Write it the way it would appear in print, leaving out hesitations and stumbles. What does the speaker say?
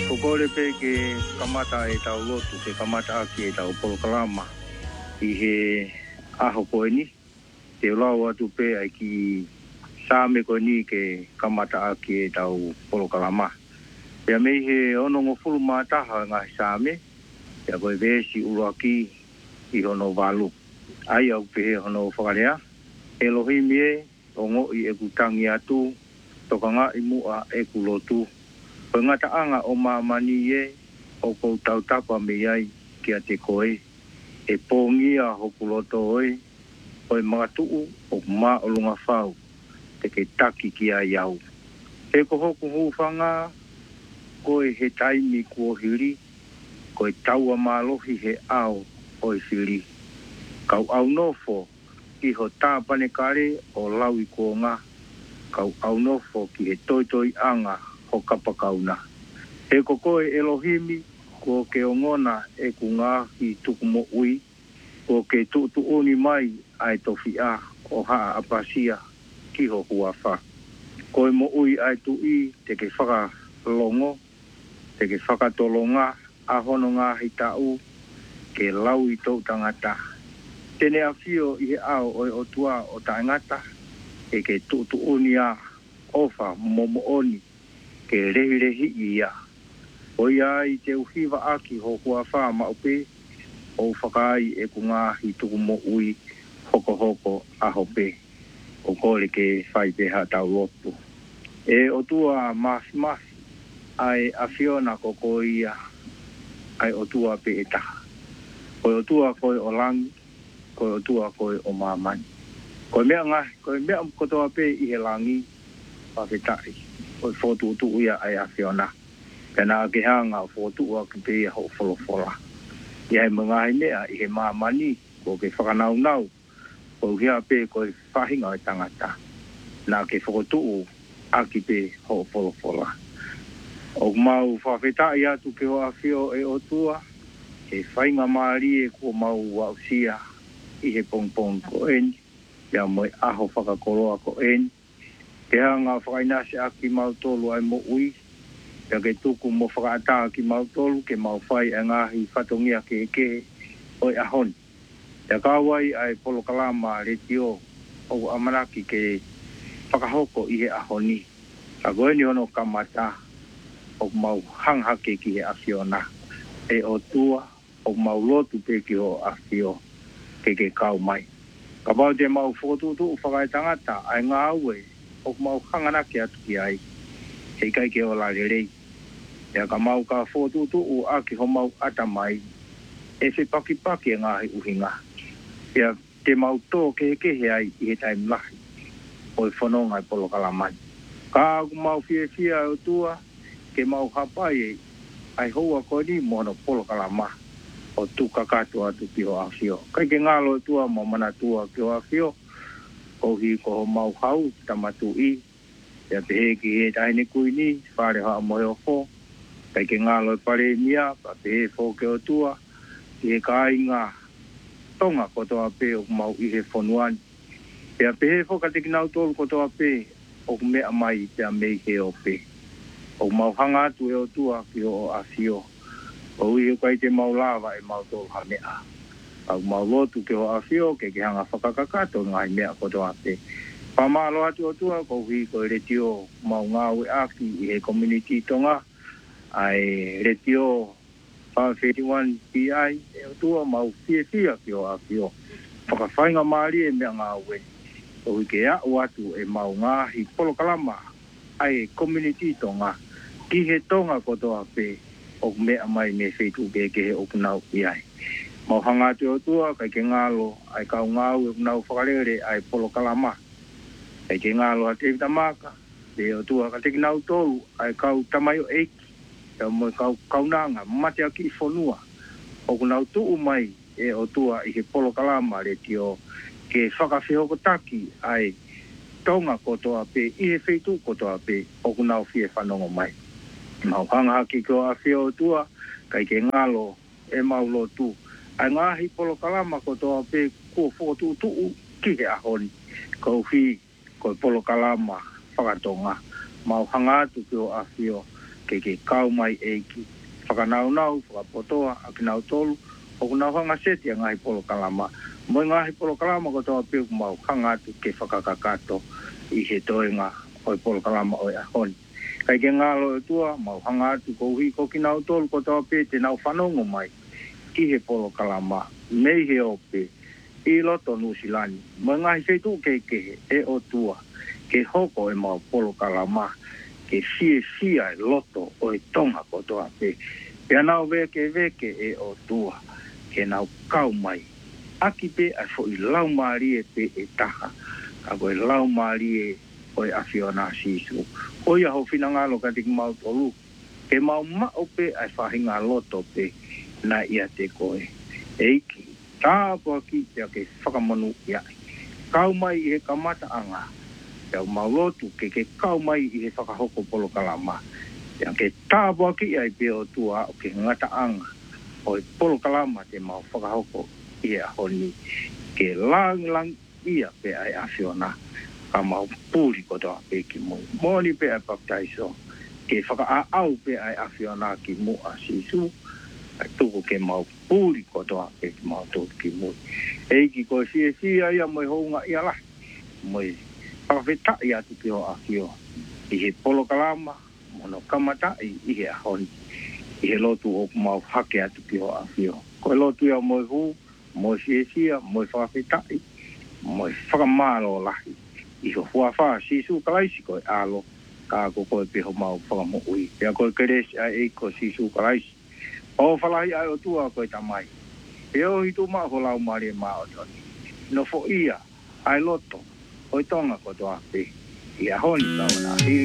Kokore pe ke kamata e tau lotu, ke kamata aki e tau polokalama. I he aho koe ni, te lau atu pe ai ki sāme koe ni ke kamata aki e tau polokalama. Pea mei he ono ngofulu mātaha ngā sāme, pea koe vesi uruaki i hono walu. Ai au pe he hono whakarea, Elohim e o ngoi e kutangi atu, toka ngā imua e kulotu. Koe ngata anga o mamani e, o kou tau tapa me ai kia te koe, e pōngia hoku loto oi, koe mga tuu o mā o lunga whau, te ke taki kia iau. He ko hoku hūwhanga, koe he taimi kua hiri, koe taua mālohi he ao oi hiri. Kau au nofo ki ho tāpane kare o laui kua ngā, kau au nofo ki he toi anga ho kapakauna. He ko koe Elohimi, ko ke ongona e ku ngā ki tuku mo ui, ko ke tutu uni mai ai tofi a o haa apasia ki ho huafa. Koe mo ui ai tu i te ke whakalongo, te ke whakatolonga, a hono ngā hitau, ke lau i tau tangata. Tene a whio i he ao oi o tua o tangata, e ke tutu uni a ofa momo oni, ke rehi ia. O ia i te uhiwa aki ho kua wha maupe, o whakai e ku ngā hi tuku mo ui hoko a hope, o kore ke whai peha tau lotu. E o tua masi, ai a whiona ko ia, ai o tua pe e taha. Koe o tua koe o langi, koe o tua koe o mamani. Koe mea kotoa pe i he langi, whawhetai. Koe whotu ia ai a whiona. Pena ke hanga o whotua ki pe ia ho wholofola. Ia he mga he mea i he mamani, ko ke whakanau, ko hea pe koe whahinga o tangata. Nā ke whotu aki pe ho wholofola. O mau whawhetai atu ke hoa whio e o tua, ke whainga maari e ko mau wausia i he pongpong ko eni, ia moi aho whakakoroa ko eni. Ke hanga whakainase aki mau tolu ai mo ui, ia ke tuku mo whakaata ki mau tolu, ke mau whai e ngahi whatongia ke oi ahoni. Ia kāwai ai polokalama re tio o amaraki ke whakahoko i he ahoni. A goe ni ono kamata o mau hanghake ki he awhiona. E o tua o mau lotu pe ki ho awhio ke kau mai. Ka pau te mau whotutu whakai tangata ai ngā aue o mau hanganake atu ki ai. Hei kai ke o la rei. Ia ka mau ka whotutu o aki ho mau atamai. E se paki e ngahi uhinga. Ia te mau tō ke he ai i he taim lahi. O i whanonga i polokalamai. Ka aku mau whia o tua, ke mau hapai ai hoa ko ni mono polokalama. O tu kakatua atu ki ho awhio. Kai ke ngalo tua mo mana tua ki ho awhio. Ko hi ko ho mau hau tamatu i. Ia te he ki he taine kui ni, whare hoa mohe o fo. Kai ke ngalo pare mia, pa te he fo ke o tua. Ki he ka inga tonga kotoa pe o mau i he whonuani. Pea pe he fo ka te kinau tolu kotoa pe o mea mai pea mei he o pe. O mau hanga atu e o tua ki o awhio. O ui kai te mau lava e mau tolu ha mea. Au mau lotu ke o awhio ke hanga whakakakato ngai mea kotoa pe. Pamalo atu o tua ko hui ko re tio mau ngau e aki i he community tonga. Ai re tio 551 PI e o tua mau whia ki o awhio. Whakawhainga maari e mea ngā ue. O hui ke au atu e mau ngāhi polokalama ai community tonga. Ki he tonga kotoa pe o mea mai me whetu ke he opunau i ai. Mau hanga te o tua kai ke ngalo ai kau ngau e opunau whakarere ai polokalama. Kai ke ngalo a te tamaka, te o tua ka te kinau tolu ai kau tamayo eiki. Ia mo kaunanga, mate aki i whonua. O kunau tuu mai e o tua i he polokalama re tio ke whakawhihokotaki ai tonga kotoa pe, i he whetu kotoa pe, o kunau whie whanongo mai. Mau hangahaki ko a whio o tua, kai ke ngalo e maulo tu. Ai ngahi polokalama kotoa pe, ko whotu tuu ki he ahoni. Ko hui, ko polokalama whakatonga. Mau hangatu ki o a whio. ke kau mai e ki whakanau, whakapotoa, a ki nau tolu, o kuna hanga seti a ngahi polo kalama. Mo ngahi polo kalama ko toa piu mau hangatu ke whakakakato i he toenga o polo kalama o ahoni. Kai ke ngalo e tua, mau hangatu ko hui ko ki nau tolu ko toa piu te nau whanongo mai ki he polo kalama. Mei he ope, i loto nusilani. Mo ngahi whetu ke e o tua, ke hoko e mau polo kalama, ke sia e loto o e tonga ko toa piu. Pea nau veke e o tua, ke nau kau mai. Aki pe a fo i lau maari e pe e taha. Ka koe lau maari e o e awhiona sisu. O ia ho whina ngalo ka tiki mau tolu. Ke mau mao pe a whahinga loto pe na ia te koe. Eiki, tāpua ki te ke whakamanu ia. Kau mai i he kamata anga. Te mau lotu ke kau mai i he whakahoko polo kalama. Te ke tāpua ki ai pe o tua o ke ngata anga. O e polo kalama te mau whakahoko ia honi. Ke lang ia pe ai awhiona. Ka mau pūri kotoa pe ki mui. Moni pe ai baptaiso. Ke whakaau pe ai awhiona ki mua sisu. Tuku ke mau pūri kotoa pe ki mau tō ki mui. Eiki ko sia ia moi hounga ia lah. Moi whakawheta ia tuki ho akio. I he polo kalama, mono kamatai i he ahoni. I he lotu o mau hake atu ki ho akio. Ko lotu ia moi huu, moi sia, moi whakawhetai, moi whakamalo lahi. I ho huawha sisu kalaisi koe alo. Ka koe peho mau whakamu ui. Pea koe keresi ai ko sisu kalaisi. O whalahi ai o tua koe tamai. Peo hitu maa ho lau maari e maa o toni. No fo ia, ai loto, hoi tonga ko toa pe. Ia honi tau na